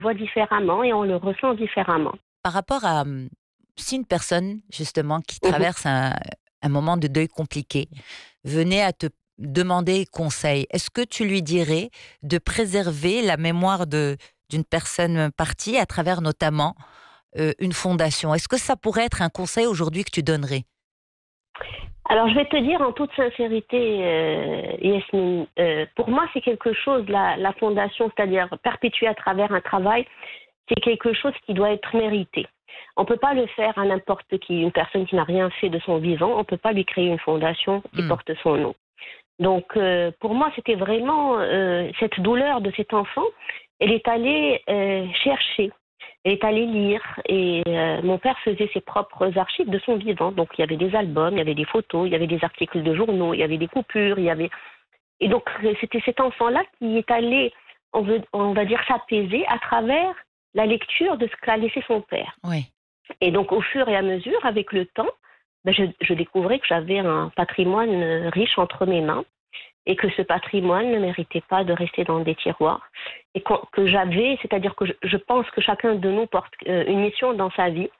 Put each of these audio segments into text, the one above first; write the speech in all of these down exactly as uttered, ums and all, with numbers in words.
voit différemment et on le ressent différemment. Par rapport à, mmh, si une personne justement qui Mmh. traverse un un moment de deuil compliqué, venait à te demander conseil, est-ce que tu lui dirais de préserver la mémoire de d'une personne partie à travers notamment, heu, une fondation? Est-ce que ça pourrait être un conseil aujourd'hui que tu donnerais? Alors, je vais te dire en toute sincérité, heu, Yasmine, heu, pour moi, c'est quelque chose, la la fondation, c'est-à-dire perpétuer à travers un travail, c'est quelque chose qui doit être mérité. On ne peut pas le faire à n'importe qui. Une personne qui n'a rien fait de son vivant, on ne peut pas lui créer une fondation qui Mmh. porte son nom. Donc, heu, pour moi, c'était vraiment, heu, cette douleur de cet enfant, elle est allée, heu, chercher, elle est allée lire et heu, mon père faisait ses propres archives de son vivant. Donc il y avait des albums, il y avait des photos, il y avait des articles de journaux, il y avait des coupures, il y avait et donc heu, c'était cet enfant-là qui est allé, on veut on va dire s'apaiser à travers la lecture de ce qu'a laissé son père. Oui. Et donc au fur et à mesure, avec le temps, bah, je je découvrais que j'avais un patrimoine, heu, riche entre mes mains et que ce patrimoine ne méritait pas de rester dans des tiroirs et qu'on que j'avais, c'est-à-dire que je je pense que chacun de nous porte, heu, une mission dans sa vie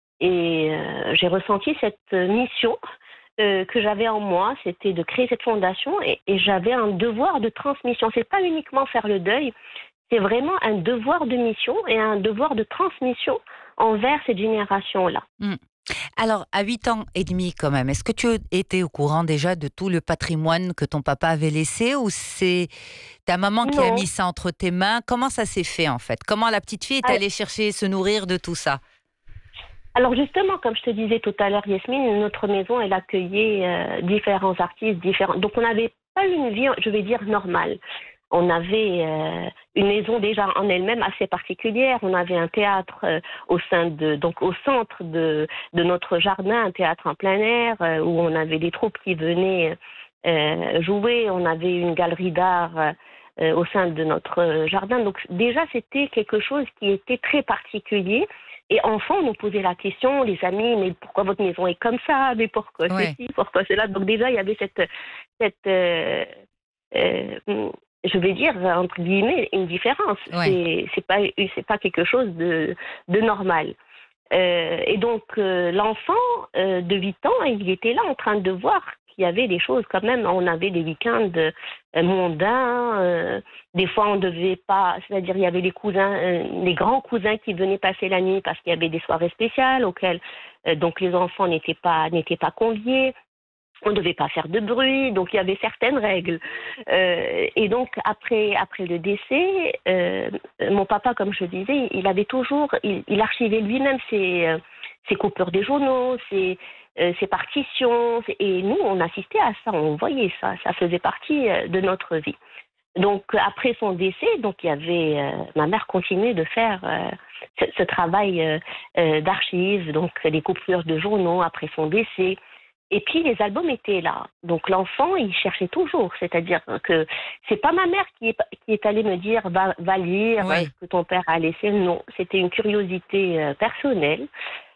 et heu, j'ai ressenti cette, heu, mission, heu, que j'avais en moi, c'était de créer cette fondation et et j'avais un devoir de transmission. C'est pas uniquement faire le deuil, c'est vraiment un devoir de mission et un devoir de transmission envers cette génération-là. Mmh. Alors, à huit ans et demi quand même, est-ce que tu étais au courant déjà de tout le patrimoine que ton papa avait laissé ou c'est ta maman qui a Non. mis ça entre tes mains? Comment ça s'est fait en fait? Comment la petite fille est allée chercher, se nourrir de tout ça? Alors justement, comme je te disais tout à l'heure, Yasmine, notre maison, elle accueillait euh, différents artistes, différents. Donc on n'avait pas une vie, je vais dire, normale. On avait euh, une maison déjà en elle-même assez particulière. On avait un théâtre euh, au sein de, donc au centre de, de notre jardin, un théâtre en plein air euh, où on avait des troupes qui venaient euh, jouer. On avait une galerie d'art euh, euh, au sein de notre jardin. Donc déjà, c'était quelque chose qui était très particulier. Et enfant, on nous posait la question, les amis, mais pourquoi votre maison est comme ça? Mais pourquoi Ouais. ceci? Pourquoi cela? Donc déjà, il y avait cette, cette euh, euh, je vais dire, entre guillemets, une différence. Ouais. C'est, c'est pas, c'est pas quelque chose de, de normal. Euh, et donc, euh, l'enfant euh, de huit ans, il était là en train de voir qu'il y avait des choses quand même. On avait des week-ends euh, mondains. Euh, des fois, on devait pas. C'est-à-dire, il y avait les cousins, euh, les grands cousins qui venaient passer la nuit parce qu'il y avait des soirées spéciales auxquelles euh, donc les enfants n'étaient pas n'étaient pas conviés. On ne devait pas faire de bruit, donc il y avait certaines règles. Euh, et donc après, après le décès, euh, mon papa, comme je disais, il avait toujours, il, il archivait lui-même ses, euh, ses coupures des journaux, ses, euh, ses partitions. Et nous, on assistait à ça, on voyait ça, ça faisait partie euh, de notre vie. Donc après son décès, donc il y avait, euh, ma mère continuait de faire euh, ce, ce travail euh, euh, d'archives, donc les coupures de journaux après son décès. Et puis les albums étaient là. Donc l'enfant, il cherchait toujours. C'est-à-dire que c'est pas ma mère qui est, qui est allée me dire va, va lire euh, Oui. ce que ton père a laissé. Non, c'était une curiosité euh, personnelle.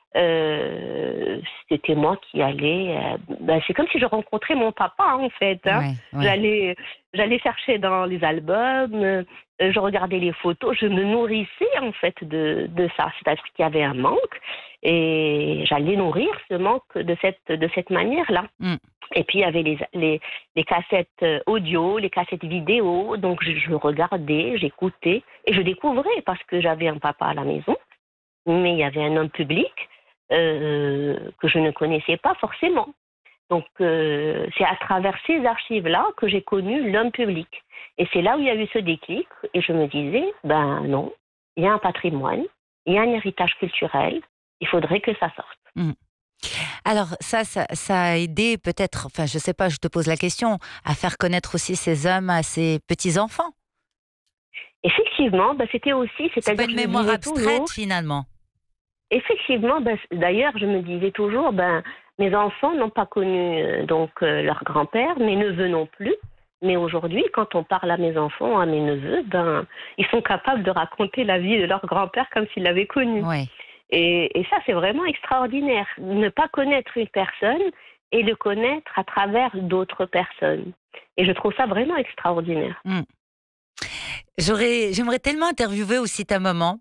Euh, c'était moi qui allais. Euh, ben, c'est comme si je rencontrais mon papa en fait. Hein. Ouais. Ouais. J'allais, j'allais chercher dans les albums. Euh, je regardais les photos. Je me nourrissais en fait de, de ça. C'est-à-dire qu'il y avait un manque et j'allais nourrir ce manque de cette de cette manière-là. Mmh. Et puis il y avait les, les, les cassettes euh, audio, les cassettes vidéo. Donc je, je regardais, j'écoutais et je découvrais parce que j'avais un papa à la maison, mais il y avait un homme public euh, que je ne connaissais pas forcément. Donc euh, c'est à travers ces archives-là que j'ai connu l'homme public. Et c'est là où il y a eu ce déclic et je me disais, ben non, il y a un patrimoine, il y a un héritage culturel, il faudrait que ça sorte. Mmh. Alors ça, ça ça a aidé peut-être, enfin je sais pas, je te pose la question, à faire connaître aussi ces hommes à ses petits-enfants? Effectivement, ben, c'était aussi, C'est pas c'est-à-dire une je me mémoire disais toujours, abstraite finalement? effectivement, ben, d'ailleurs je me disais toujours, ben mes enfants n'ont pas connu euh, donc euh, leur grand-père, mes neveux non plus. Mais aujourd'hui, quand on parle à mes enfants, à mes neveux, ben ils sont capables de raconter la vie de leur grand-père comme s'ils l'avaient connu. Ouais. Et, et ça, c'est vraiment extraordinaire. Ne pas connaître une personne et le connaître à travers d'autres personnes. Et je trouve ça vraiment extraordinaire. Mmh. J'aurais, j'aimerais tellement interviewer aussi ta maman.